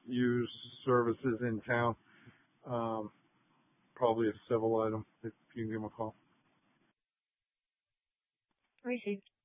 use services in town. Probably a civil item if you can give them a call. Received.